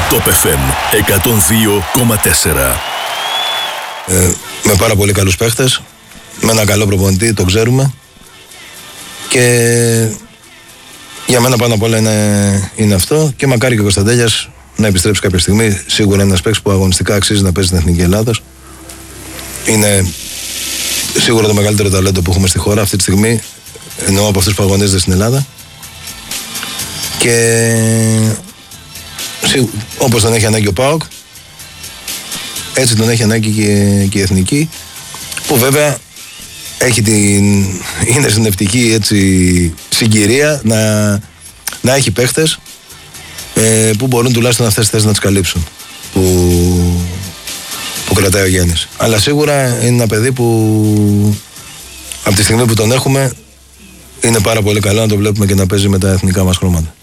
Top FM 102,4. Με πάρα πολύ καλούς παίχτες, με ένα καλό προπονητή, το ξέρουμε. Και για μένα πάνω απ' όλα είναι αυτό. Και μακάρι και ο Κωνσταντέλιας να επιστρέψει κάποια στιγμή. Σίγουρα ένας παίκτης που αγωνιστικά αξίζει να παίζει στην Εθνική Ελλάδος. Είναι σίγουρα το μεγαλύτερο ταλέντο που έχουμε στη χώρα αυτή τη στιγμή. Εννοώ από αυτούς που αγωνίζονται στην Ελλάδα. Και όπως τον έχει ανάγκη ο ΠΑΟΚ, έτσι τον έχει ανάγκη και η Εθνική, που βέβαια είναι στην ευτυχή έτσι συγκυρία να έχει παίχτες που μπορούν τουλάχιστον αυτές τις θέσεις να τις καλύψουν που κρατάει ο Γιάννης. Αλλά σίγουρα είναι ένα παιδί που από τη στιγμή που τον έχουμε είναι πάρα πολύ καλό να το βλέπουμε και να παίζει με τα εθνικά μας χρώματα.